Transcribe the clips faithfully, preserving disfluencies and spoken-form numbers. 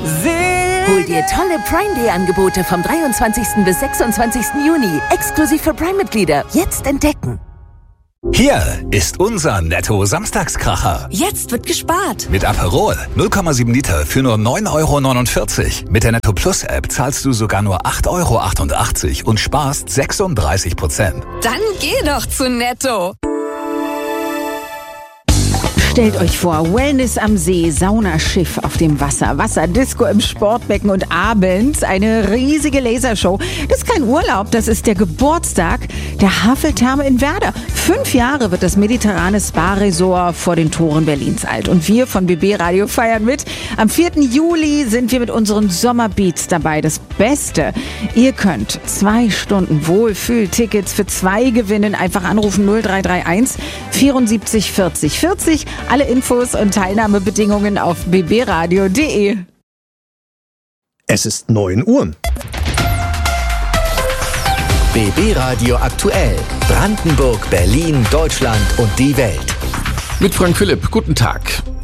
Hol dir tolle Prime Day Angebote vom dreiundzwanzigsten bis sechsundzwanzigsten Juni. Exklusiv für Prime-Mitglieder. Jetzt entdecken. Hier ist unser Netto-Samstagskracher. Jetzt wird gespart. Mit Aperol null Komma sieben Liter für nur neun Euro neunundvierzig. Mit der Netto Plus App zahlst du sogar nur acht Euro achtundachtzig und sparst sechsunddreißig Prozent. Dann geh doch zu Netto. Stellt euch vor, Wellness am See, Saunaschiff auf dem Wasser, Wasserdisco im Sportbecken und abends eine riesige Lasershow. Das ist kein Urlaub, das ist der Geburtstag der Haveltherme in Werder. Fünf Jahre wird das mediterrane Spa-Resort vor den Toren Berlins alt. Und wir von B B Radio feiern mit. Am vierten Juli sind wir mit unseren Sommerbeats dabei. Das Beste, ihr könnt zwei Stunden Wohlfühltickets für zwei gewinnen. Einfach anrufen null drei drei eins vierundsiebzig vierzig vierzig. Alle Infos und Teilnahmebedingungen auf b b radio punkt d e. Es ist neun Uhr. B B Radio aktuell. Brandenburg, Berlin, Deutschland und die Welt. Mit Frank Philipp, guten Tag.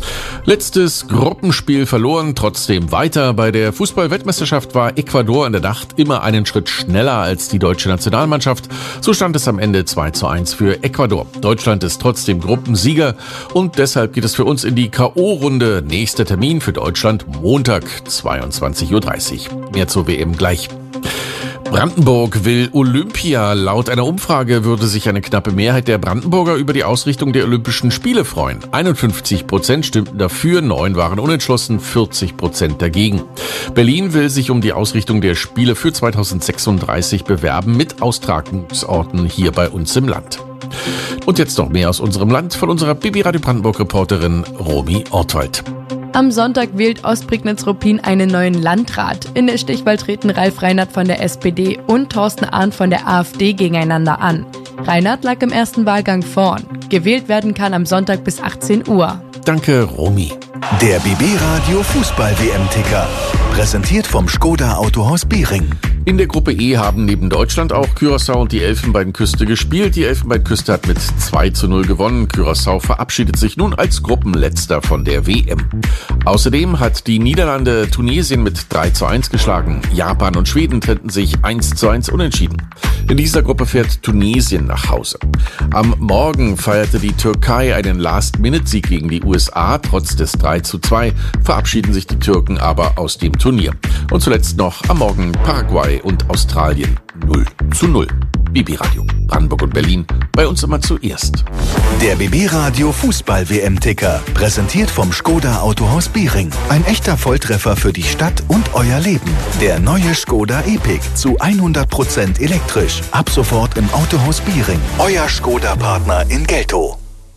Letztes Gruppenspiel verloren, trotzdem weiter. Bei der Fußball-Weltmeisterschaft war Ecuador in der Nacht immer einen Schritt schneller als die deutsche Nationalmannschaft. So stand es am Ende zwei zu eins für Ecuador. Deutschland ist trotzdem Gruppensieger und deshalb geht es für uns in die K O-Runde. Nächster Termin für Deutschland Montag, zweiundzwanzig Uhr dreißig. Mehr zur W M gleich. Brandenburg will Olympia. Laut einer Umfrage würde sich eine knappe Mehrheit der Brandenburger über die Ausrichtung der Olympischen Spiele freuen. einundfünfzig Prozent stimmten dafür, neun waren unentschlossen, vierzig Prozent dagegen. Berlin will sich um die Ausrichtung der Spiele für zweitausendsechsunddreißig bewerben mit Austragungsorten hier bei uns im Land. Und jetzt noch mehr aus unserem Land von unserer B B Radio Brandenburg-Reporterin Romy Ortwald. Am Sonntag wählt Ostprignitz-Ruppin einen neuen Landrat. In der Stichwahl treten Ralf Reinhardt von der S P D und Thorsten Arndt von der A f D gegeneinander an. Reinhardt lag im ersten Wahlgang vorn. Gewählt werden kann am Sonntag bis achtzehn Uhr. Danke, Romy. Der B B Radio Fußball-W M-Ticker. Präsentiert vom Skoda Autohaus Behring. In der Gruppe E haben neben Deutschland auch Curaçao und die Elfenbeinküste gespielt. Die Elfenbeinküste hat mit zwei zu null gewonnen. Curaçao verabschiedet sich nun als Gruppenletzter von der W M. Außerdem hat die Niederlande Tunesien mit drei zu eins geschlagen. Japan und Schweden trennten sich eins zu eins unentschieden. In dieser Gruppe fährt Tunesien nach Hause. Am Morgen feierte die Türkei einen Last-Minute-Sieg gegen die U S A. Trotz des drei zu zwei verabschieden sich die Türken aber aus dem Turnier. Und zuletzt noch am Morgen Paraguay und Australien null zu null. B B Radio Brandenburg und Berlin, bei uns immer zuerst. Der B B Radio Fußball-W M-Ticker. Präsentiert vom Skoda Autohaus Behring. Ein echter Volltreffer für die Stadt und euer Leben. Der neue Skoda Epic zu hundert Prozent elektrisch. Ab sofort im Autohaus Behring. Euer Skoda-Partner in Geltow.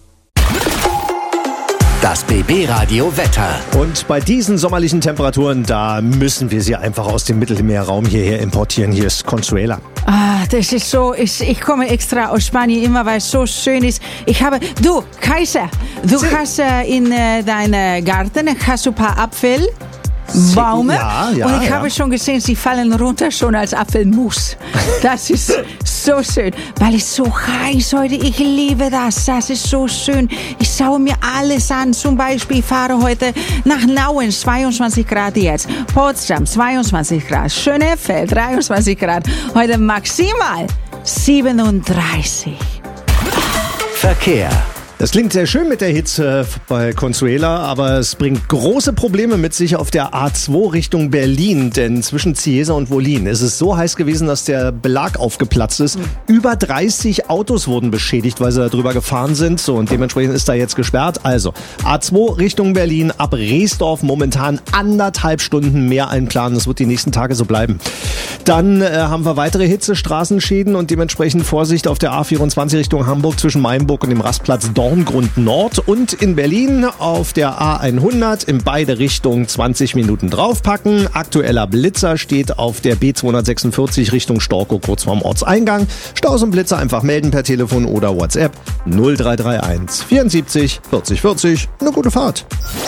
Das B B Radio Wetter. Und bei diesen sommerlichen Temperaturen, da müssen wir sie einfach aus dem Mittelmeerraum hierher importieren. Hier ist Consuela. Ah, das ist so, ich, ich komme extra aus Spanien immer, weil es so schön ist. Ich habe, du, Kaiser, du Sie. hast äh, in äh, deinem Garten, hast du ein paar Apfel. Bäume. Ja, ja, und ich ja. habe schon gesehen, sie fallen runter schon als Apfelmus. Das ist so schön, weil es so heiß heute. Ich liebe das. Das ist so schön. Ich schaue mir alles an. Zum Beispiel, ich fahre heute nach Nauen, zweiundzwanzig Grad jetzt. Potsdam, zweiundzwanzig Grad. Schönefeld, dreiundzwanzig Grad. Heute maximal siebenunddreißig. Verkehr. Das klingt sehr schön mit der Hitze bei Consuela, aber es bringt große Probleme mit sich auf der A zwei Richtung Berlin, denn zwischen Cieza und Wollin ist es so heiß gewesen, dass der Belag aufgeplatzt ist. Mhm. Über dreißig Autos wurden beschädigt, weil sie da drüber gefahren sind, so, und dementsprechend ist da jetzt gesperrt. Also A zwei Richtung Berlin ab Reesdorf momentan anderthalb Stunden mehr einplanen. Das wird die nächsten Tage so bleiben. Dann äh, haben wir weitere Hitzestraßenschäden und dementsprechend Vorsicht auf der A vierundzwanzig Richtung Hamburg zwischen Mainburg und dem Rastplatz Dorngrund Nord, und in Berlin auf der A hundert in beide Richtungen zwanzig Minuten draufpacken. Aktueller Blitzer steht auf der B zweihundertsechsundvierzig Richtung Storkow kurz vorm Ortseingang. Staus und Blitzer einfach melden per Telefon oder WhatsApp null drei drei eins vierundsiebzig vierzig vierzig. Eine gute Fahrt.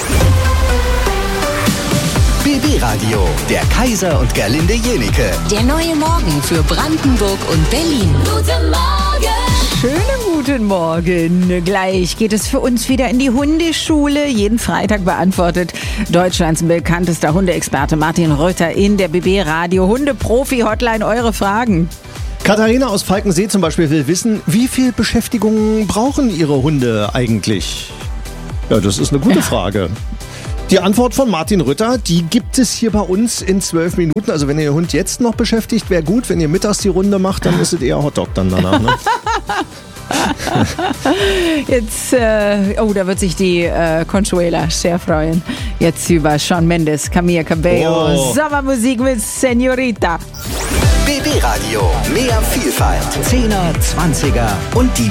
B B Radio, der Kaiser und Gerlinde Jenike. Der neue Morgen für Brandenburg und Berlin. Guten Morgen! Schönen guten Morgen. Gleich geht es für uns wieder in die Hundeschule. Jeden Freitag beantwortet Deutschlands bekanntester Hundeexperte Martin Rütter in der B B Radio Hunde-Profi-Hotline eure Fragen. Katharina aus Falkensee zum Beispiel will wissen, wie viel Beschäftigung brauchen ihre Hunde eigentlich? Ja, das ist eine gute Frage. Die Antwort von Martin Rütter, die gibt es hier bei uns in zwölf Minuten. Also wenn ihr Hund jetzt noch beschäftigt, wäre gut. Wenn ihr mittags die Runde macht, dann ist es eher Hotdog dann danach. Ne? Jetzt, äh, oh, da wird sich die äh, Consuela sehr freuen. Jetzt über Shawn Mendes, Camila Cabello, Oh. Sommermusik mit Senorita. B B Radio, mehr Vielfalt, Zehner, Zwanziger und die